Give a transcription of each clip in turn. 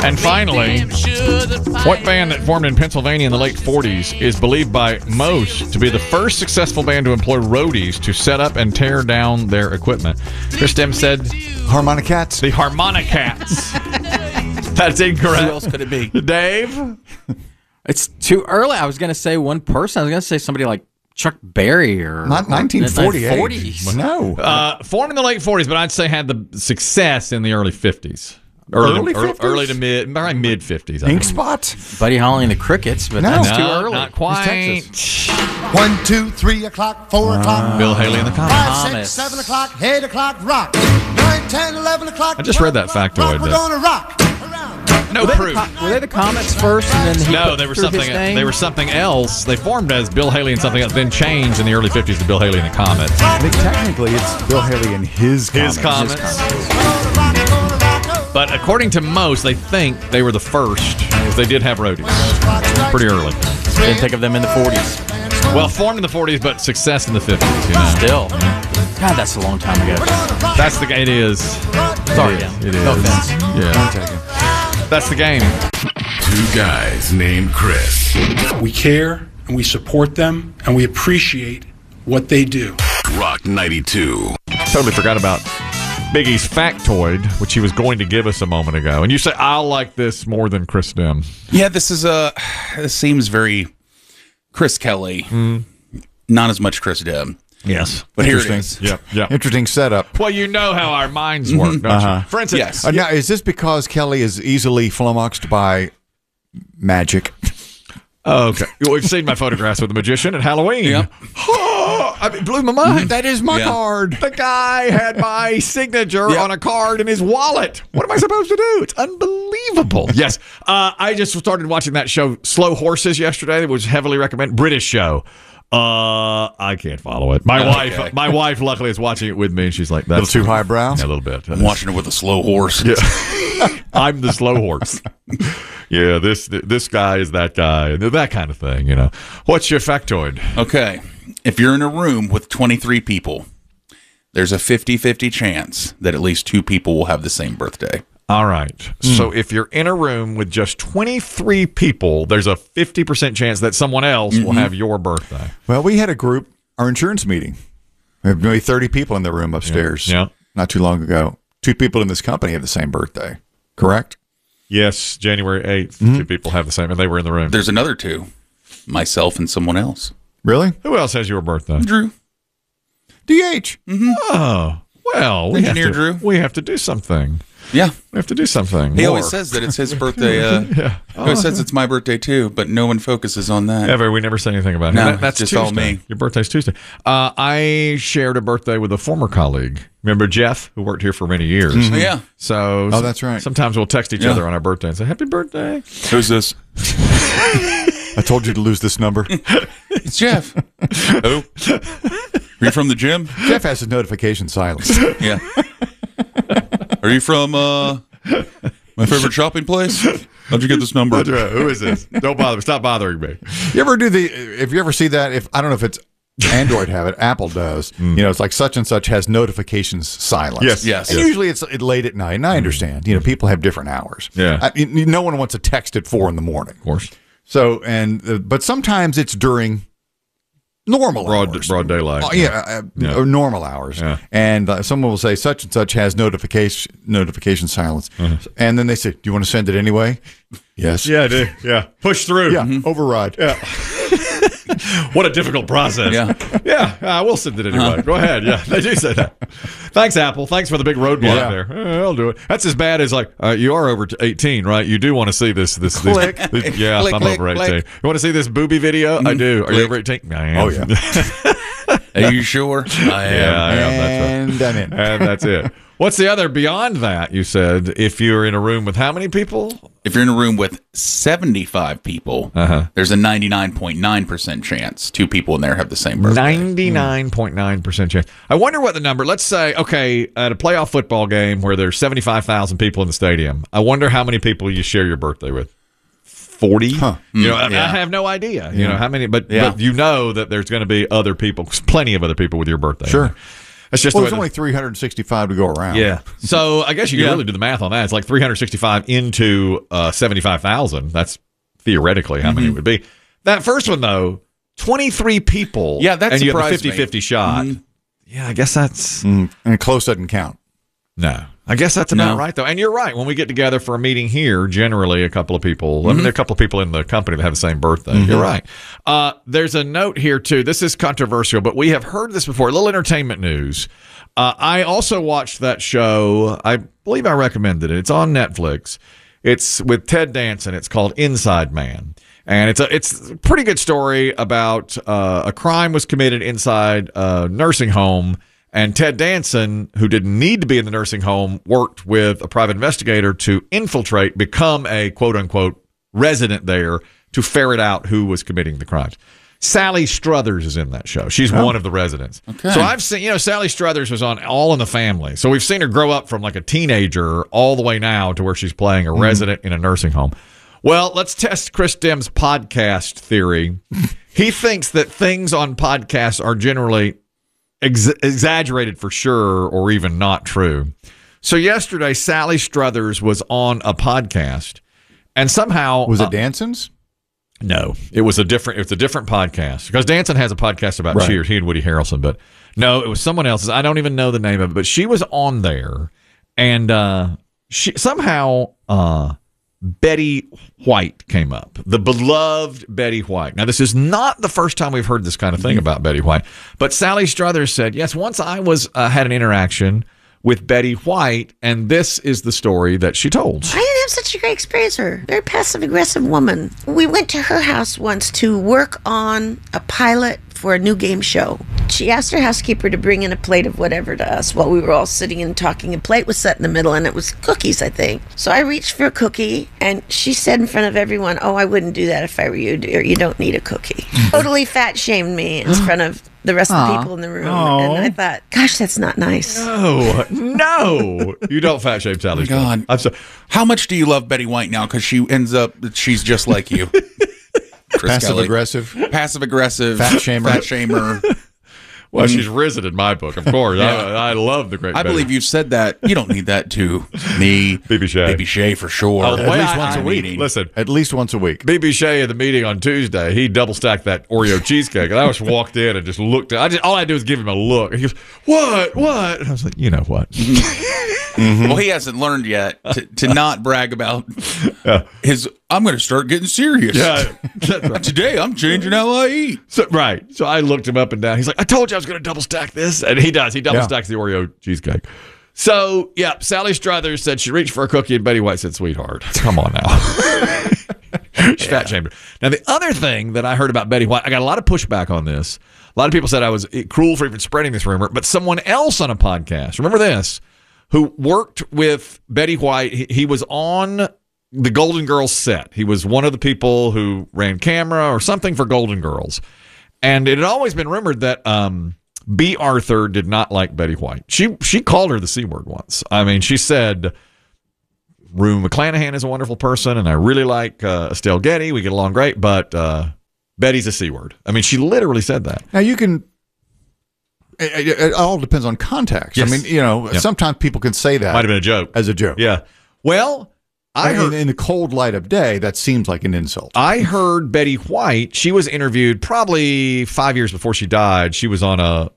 And finally, what band that formed in Pennsylvania in the late 40s is believed by most to be the first successful band to employ roadies to set up and tear down their equipment? Chris Dem said Harmonicats. the Harmonicats. That's incorrect. Who else could it be? Dave? It's too early. I was going to say one person. I was going to say somebody like Chuck Berry or Not 1948. 40s. No. Formed in the late 40s, but I'd say had the success in the early 50s. Early 50s? Early to mid 50s. Ink Spot? Buddy Holly and the Crickets, but No. that's too No, early. not quite. 1, 2, 3 o'clock, 4 o'clock. Bill Haley and the Comets. 5, Thomas. 6, 7 o'clock, 8 o'clock, rock. 9, 10, 11 o'clock. I just read that 12 factoid Rock, we're that- gonna rock. Around. No proof. Were they the Comets first, and then he No, put they were through something. his name? They were something else. They formed as Bill Haley and something else, then changed in the early 50s to Bill Haley and the Comets. I think technically it's Bill Haley and his Comets. His Comets. Gonna rock, gonna rock, oh. But according to most, they think they were the first, because they did have roadies pretty early. Didn't think of them in the 40s. Well, formed in the 40s, but success in the 50s. You know? Still, God, that's a long time ago. That's the game. It is. Sorry, It Dan. is. It is. No offense. Yeah. That's the game. Two guys named Chris. We care and we support them and we appreciate what they do. Rock 92. Totally forgot about Biggie's factoid, which he was going to give us a moment ago. And you say, I'll like this more than Chris Dem. Yeah, this seems very Chris Kelly. Not as much Chris Dem. Yes. But here it Interesting. is. Yep. Yep. Interesting setup. Well, you know how our minds work, don't you? For instance, Yes. Now, is this because Kelly is easily flummoxed by magic? oh, okay. We've seen my photographs with the magician at Halloween. Yep. Oh, I mean, blew my mind. That is my Yeah. card. The guy had my signature Yep. on a card in his wallet. What am I supposed to do? It's unbelievable. Yes. I just started watching that show, Slow Horses, yesterday. It was heavily recommended. British show. I can't follow it. My wife, luckily, is watching it with me, and she's like, "That's A little too highbrow? Yeah, a little bit. I'm watching it with a slow horse. I'm the slow horse. Yeah, this guy is that guy, that kind of thing. You know, what's your factoid? Okay. If you're in a room with 23 people, there's a 50-50 chance that at least 2 people will have the same birthday. All right. So if you're in a room with just 23 people, there's a 50% chance that someone else will have your birthday. Well, we had a group, our insurance meeting. We have maybe 30 people in the room upstairs. Yeah. Not too long ago. 2 people in this company have the same birthday. Correct? Yes, January 8th. 2 people have the same, and they were in the room. There's another 2, myself and someone else. Really? Who else has your birthday? Drew. DH. Oh, well, Engineer Drew. we have to do something. Yeah. We have to do something. He more. always says that it's his birthday. He always says it's my birthday too, but no one focuses on that. Ever. We never say anything about it. No, That's just Tuesday. all me. Your birthday's Tuesday. I shared a birthday with a former colleague. Remember Jeff, who worked here for many years? Yeah. So Oh, that's right. Sometimes we'll text each Yeah. other on our birthday and say, "Happy birthday." Who's this? I told you to lose this number. It's Jeff. Oh. Are you from the gym? Jeff has his notification silenced. Yeah. Are you from my favorite shopping place? How'd you get this number? That's right. Who is this? Don't bother. Stop bothering me. You ever do if you ever see that, if I don't know if it's Android have it, Apple does. You know, it's like such and such has notifications silenced. Yes. And usually it's late at night, and I understand. You know, people have different hours. Yeah. No one wants to text at 4 in the morning. Of course. So, but sometimes it's during normal hours. Broad daylight. Oh, yeah, or normal hours. Yeah. And someone will say such and such has notification silence. And then they say, do you want to send it anyway? Yes. Yeah, I do. Yeah. Push through. Yeah. Override. Yeah. What a difficult process. Yeah. Yeah, we'll send it anyway. Go ahead. Yeah, they do say that. Thanks, Apple. Thanks for the big roadblock Yeah. there. I'll do it. That's as bad as like, you are over to 18, right? You do want to see this. Click. Yeah, Click, I'm click, over 18. click. You want to see this booby video? I do. Are you over 18? I am. Oh, yeah. Are you sure? I am. Yeah, I am. That's right. And I'm in. And that's it. What's the other beyond that? You said if you're in a room with how many people? If you're in a room with 75 people, there's a 99.9% chance 2 people in there have the same birthday. 99.9% chance. I wonder what the number. Let's say, okay, at a playoff football game where there's 75,000 people in the stadium. I wonder how many people you share your birthday with. 40? Huh. You know, I Yeah. have no idea. You know how many, but Yeah. you know that there's going to be other people, plenty of other people with your birthday. Sure. That's just Well, the there's way only 365 to go around. Yeah. So I guess you can really do the math on that. It's like 365 into 75,000. That's theoretically how many it would be. That first one, though, 23 people. Yeah, that and you have a surprised me. 50-50 shot. Yeah, I guess that's... And close doesn't count. No. I guess that's about right, though. And you're right. When we get together for a meeting here, generally a couple of people, I mean, there are a couple of people in the company that have the same birthday. You're right. There's a note here, too. This is controversial, but we have heard this before. A little entertainment news. I also watched that show. I believe I recommended it. It's on Netflix. It's with Ted Danson. It's called Inside Man. And it's a pretty good story about a crime was committed inside a nursing home. And Ted Danson, who didn't need to be in the nursing home, worked with a private investigator to infiltrate, become a quote-unquote resident there to ferret out who was committing the crimes. Sally Struthers is in that show. She's one of the residents. Okay. So I've seen, Sally Struthers was on All in the Family. So we've seen her grow up from like a teenager all the way now to where she's playing a resident in a nursing home. Well, let's test Chris Dem's podcast theory. He thinks that things on podcasts are generally exaggerated for sure or even not true. So yesterday, Sally Struthers was on a podcast, and somehow was it Danson's? No, it was a different podcast because Danson has a podcast about Cheers. He and Woody Harrelson, but no, it was someone else's. I don't even know the name of it, but she was on there, and she somehow Betty White came up, the beloved Betty White. Now, this is not the first time we've heard this kind of thing about Betty White, but Sally Struthers said, yes, once I was had an interaction with Betty White, and this is the story that she told. I didn't have such a great experience with her. Very passive-aggressive woman. We went to her house once to work on a pilot for a new game show. She asked her housekeeper to bring in a plate of whatever to us while we were all sitting and talking. A plate was set in the middle, and it was cookies, I think. So I reached for a cookie, and she said in front of everyone, "Oh, I wouldn't do that if I were you, dear. You don't need a cookie." Totally fat-shamed me in front of the rest of the people in the room. And I thought, gosh, that's not nice. No. You don't fat shame Sally. God. I'm sorry. How much do you love Betty White now? Because she's just like you. Passive aggressive, fat shamer. Well, she's risen in my book, of course. I love the great I Betty. believe you said that. You don't need that to me. BB Shea for sure. At least once a week. Listen, at least once a week. BB Shea at the meeting on Tuesday, he double stacked that Oreo cheesecake, and I just walked in and just looked at. All I do is give him a look. And he goes, "What? What?" And I was like, "You know what?" Well, he hasn't learned yet to not brag about his. I'm going to start getting serious. Yeah, that's right. Today I'm changing how I eat. So I looked him up and down. He's like, "I told you I was going to double stack this," and he does. He double stacks the Oreo cheesecake. So yeah, Sally Struthers said she reached for a cookie, and Betty White said, "Sweetheart, come on now." She fat shamed her. Now the other thing that I heard about Betty White, I got a lot of pushback on this. A lot of people said I was cruel for even spreading this rumor, but someone else on a podcast, remember this, who worked with Betty White, he was on the Golden Girls set. He was one of the people who ran camera or something for Golden Girls. And it had always been rumored that B. Arthur did not like Betty White. She called her the C word once. I mean, she said, Rue McClanahan is a wonderful person, and I really like Estelle Getty. We get along great, but Betty's a C word. I mean, she literally said that. Now, you can... It all depends on context. Yes. I mean, sometimes people can say that. Might have been a joke. As a joke. Yeah. Well... I heard, in the cold light of day, that seems like an insult. I heard Betty White. She was interviewed probably 5 years before she died. She was on a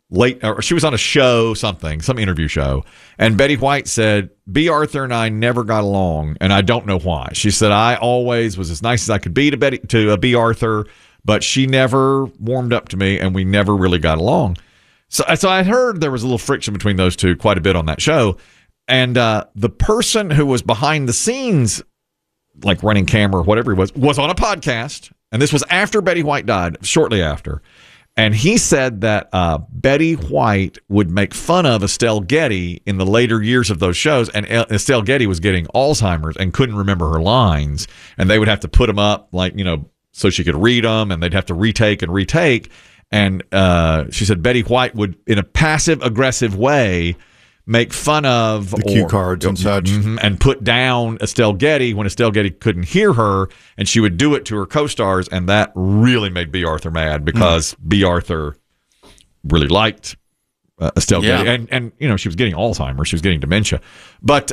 show, some interview show, and Betty White said, "B. Arthur and I never got along, and I don't know why." She said, "I always was as nice as I could be to B. Arthur, but she never warmed up to me, and we never really got along." So I heard there was a little friction between those two quite a bit on that show. And the person who was behind the scenes, like running camera or whatever he was on a podcast. And this was after Betty White died, shortly after. And he said that Betty White would make fun of Estelle Getty in the later years of those shows. And Estelle Getty was getting Alzheimer's and couldn't remember her lines. And they would have to put them up, so she could read them. And they'd have to retake and retake. And she said Betty White would, in a passive-aggressive way, make fun of the cue cards and such, and put down Estelle Getty when Estelle Getty couldn't hear her, and she would do it to her co-stars, and that really made B. Arthur mad because B. Arthur really liked Estelle Yeah. Getty. And she was getting Alzheimer's. She was getting dementia. But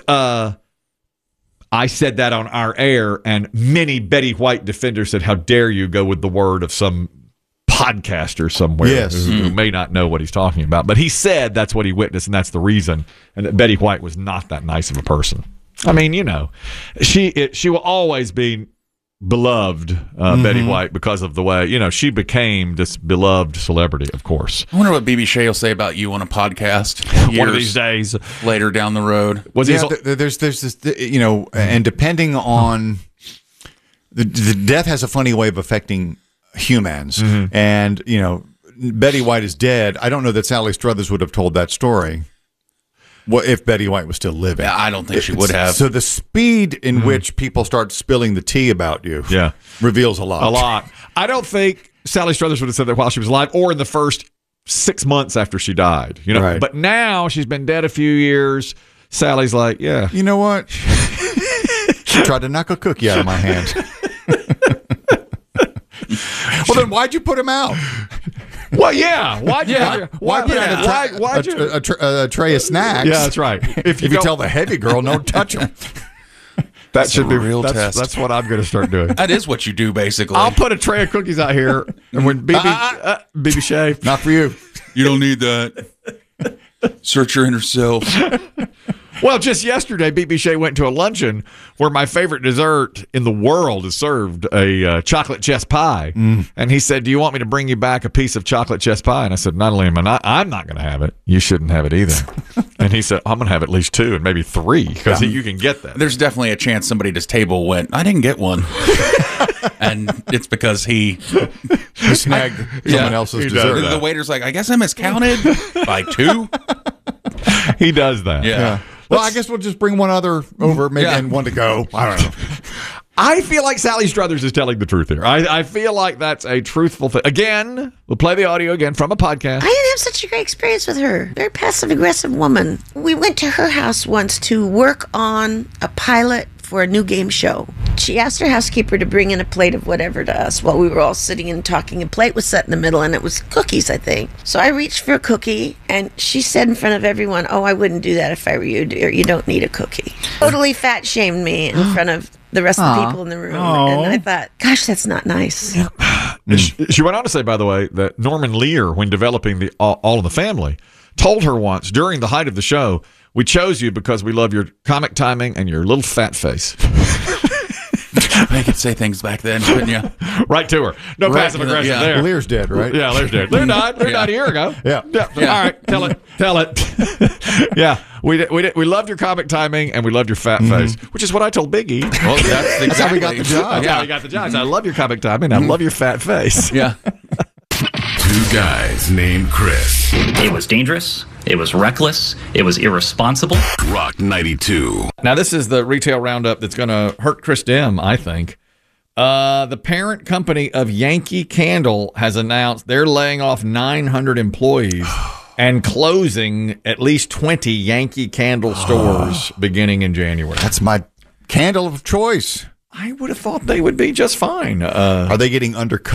I said that on our air, and many Betty White defenders said, how dare you go with the word of some podcaster somewhere who may not know what he's talking about. But he said that's what he witnessed, and that's the reason, and that Betty White was not that nice of a person. I mean, she will always be beloved, Betty White, because of the way, she became this beloved celebrity, of course. I wonder what BB Shea will say about you on a podcast One of these days. later down the road. There's this, and depending on the death has a funny way of affecting humans, and Betty White is dead. I don't know that Sally Struthers would have told that story. What if Betty White was still living? I don't think she would have. So the speed in which people start spilling the tea about you reveals a lot. A lot. I don't think Sally Struthers would have said that while she was alive or in the first 6 months after she died. Right. But now she's been dead a few years. Sally's like, yeah. You know what? She tried to knock a cookie out of my hand. Well, then why'd you put him out? Well, yeah. Why'd you? Why'd you? A tray of snacks. Yeah, that's right. If you tell the heavy girl, don't touch him. That should be real test. That's what I'm going to start doing. That is what you do, basically. I'll put a tray of cookies out here, and when BB Shea, Not for you. You don't need that. Search your inner self. Well, just yesterday, BB Shea went to a luncheon where my favorite dessert in the world is served, a chocolate chess pie. And he said, do you want me to bring you back a piece of chocolate chess pie? And I said, not only am I'm not going to have it, you shouldn't have it either. And he said, I'm going to have at least 2 and maybe 3 because you can get that. There's definitely a chance somebody at his table went, I didn't get one. And it's because he snagged someone else's dessert. The waiter's like, I guess I miscounted by 2. He does that. Yeah. Well, I guess we'll just bring one other over, maybe, and one to go. I don't know. I feel like Sally Struthers is telling the truth here. I feel like that's a truthful thing. Again, we'll play the audio again from a podcast. I didn't have such a great experience with her. Very passive-aggressive woman. We went to her house once to work on a pilot for a new game show. She asked her housekeeper to bring in a plate of whatever to us while we were all sitting and talking. A plate was set in the middle, and it was cookies, I think. So I reached for a cookie, and she said in front of everyone, oh, I wouldn't do that if I were you, dear. You don't need a cookie. Totally fat-shamed me in front of the rest of the people in the room. And I thought, gosh, that's not nice. She went on to say, by the way, that Norman Lear, when developing the All in the Family, told her once during the height of the show, we chose you because we love your comic timing and your little fat face. They could say things back then, couldn't you? Right to her. No passive aggression there. Lear's dead, right? Yeah, Lear's dead. Lear died. Lear died a year ago. Yeah. All right. Tell it. Yeah. We loved your comic timing and we loved your fat face, which is what I told Biggie. Well, that's exactly. how we got the job. Yeah, we got the job. So I love your comic timing. I love your fat face. Yeah. 2 guys named Chris. It was dangerous. It was reckless. It was irresponsible. Rock 92. Now, this is the retail roundup that's going to hurt Chris Dim, I think. The parent company of Yankee Candle has announced they're laying off 900 employees and closing at least 20 Yankee Candle stores beginning in January. That's my candle of choice. I would have thought they would be just fine. Are they getting undercut?